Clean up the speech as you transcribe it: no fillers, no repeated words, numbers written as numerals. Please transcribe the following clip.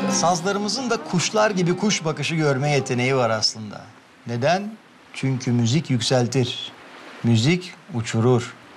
Sazlarımızın da kuşlar gibi kuş bakışı görme yeteneği var aslında. Neden? Çünkü müzik yükseltir. Müzik uçurur.